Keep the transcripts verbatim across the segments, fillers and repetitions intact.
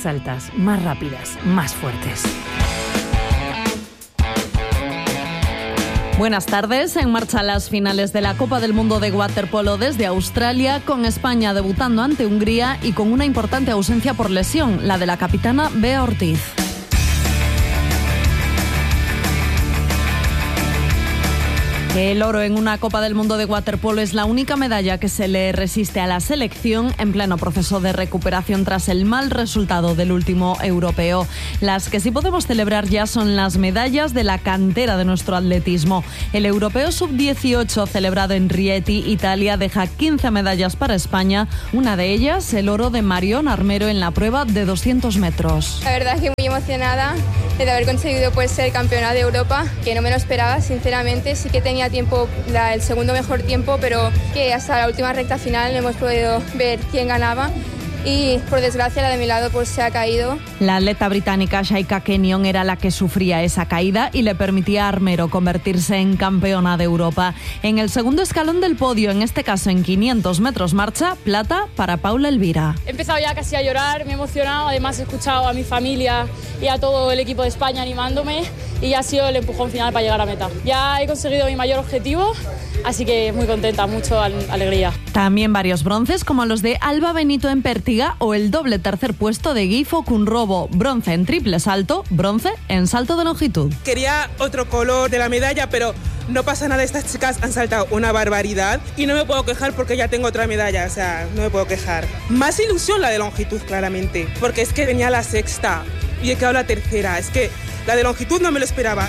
más altas, más rápidas, más fuertes. Buenas tardes. En marcha las finales de la Copa del Mundo de Waterpolo desde Australia, con España debutando ante Hungría y con una importante ausencia por lesión, la de la capitana Bea Ortiz. El oro en una Copa del Mundo de waterpolo es la única medalla que se le resiste a la selección en pleno proceso de recuperación tras el mal resultado del último europeo. Las que sí podemos celebrar ya son las medallas de la cantera de nuestro atletismo. El europeo sub dieciocho celebrado en Rieti, Italia, deja quince medallas para España. Una de ellas, el oro de Marion Armero en la prueba de doscientos metros. La verdad es que muy emocionada de haber conseguido pues, ser campeona de Europa, que no me lo esperaba, sinceramente. Sí que tenía tiempo, la, el segundo mejor tiempo, pero que hasta la última recta final no hemos podido ver quién ganaba. Y por desgracia la de mi lado pues se ha caído. La atleta británica Shaika Kenyon era la que sufría esa caída y le permitía a Armero convertirse en campeona de Europa. En el segundo escalón del podio, en este caso en quinientos metros marcha, plata para Paula Elvira. He empezado ya casi a llorar, me he emocionado, además he escuchado a mi familia y a todo el equipo de España animándome y ya ha sido el empujón final para llegar a meta. Ya he conseguido mi mayor objetivo, así que muy contenta, mucho alegría. También varios bronces como los de Alba Benito en pértiga o el doble tercer puesto de Gifo Kunrobo, bronce en triple salto, bronce en salto de longitud. Quería otro color de la medalla, pero no pasa nada, estas chicas han saltado una barbaridad y no me puedo quejar porque ya tengo otra medalla, o sea, no me puedo quejar. Más ilusión la de longitud, claramente, porque es que venía la sexta y he quedado la tercera, es que la de longitud no me lo esperaba.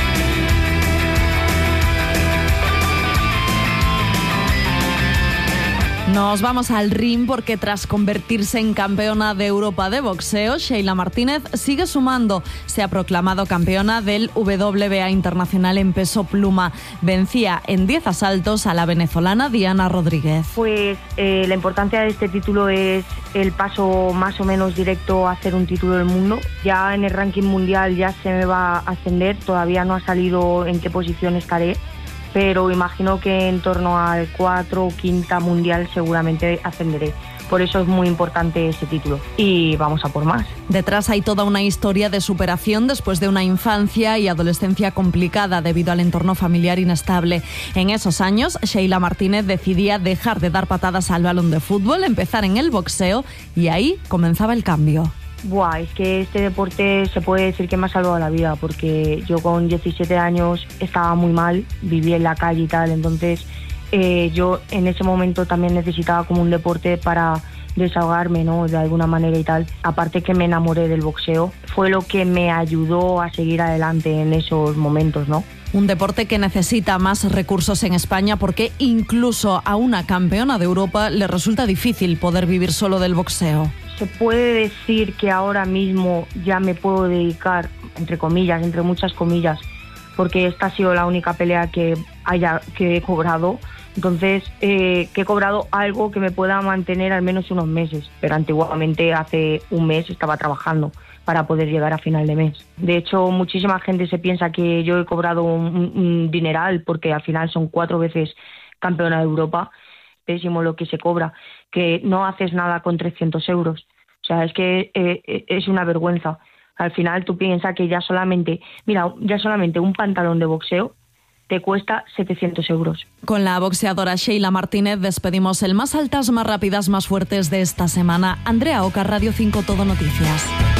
Nos vamos al ring porque tras convertirse en campeona de Europa de boxeo, Sheila Martínez sigue sumando. Se ha proclamado campeona del W B A Internacional en peso pluma. Vencía en diez asaltos a la venezolana Diana Rodríguez. Pues eh, la importancia de este título es el paso más o menos directo a hacer un título del mundo. Ya en el ranking mundial ya se me va a ascender, todavía no ha salido en qué posición estaré, pero imagino que en torno al cuatro o quinta mundial seguramente ascenderé. Por eso es muy importante ese título y vamos a por más. Detrás hay toda una historia de superación después de una infancia y adolescencia complicada debido al entorno familiar inestable. En esos años, Sheila Martínez decidía dejar de dar patadas al balón de fútbol, empezar en el boxeo y ahí comenzaba el cambio. Buah, es que este deporte se puede decir que me ha salvado la vida, porque yo con diecisiete años estaba muy mal, vivía en la calle y tal, entonces eh, yo en ese momento también necesitaba como un deporte para desahogarme, ¿no? De alguna manera y tal. Aparte que me enamoré del boxeo, fue lo que me ayudó a seguir adelante en esos momentos, ¿no? Un deporte que necesita más recursos en España porque incluso a una campeona de Europa le resulta difícil poder vivir solo del boxeo. Se puede decir que ahora mismo ya me puedo dedicar, entre comillas, entre muchas comillas, porque esta ha sido la única pelea que haya que he cobrado. Entonces, eh, que he cobrado algo que me pueda mantener al menos unos meses. Pero antiguamente, hace un mes, estaba trabajando para poder llegar a final de mes. De hecho, muchísima gente se piensa que yo he cobrado un, un dineral, porque al final son cuatro veces campeona de Europa. Pésimo lo que se cobra, que no haces nada con trescientos euros. O sea, es que eh, es una vergüenza. Al final tú piensas que ya solamente, mira, ya solamente un pantalón de boxeo te cuesta setecientos euros. Con la boxeadora Sheila Martínez despedimos el Más Altas, Más Rápidas, Más Fuertes de esta semana. Andrea Oca, Radio cinco Todo Noticias.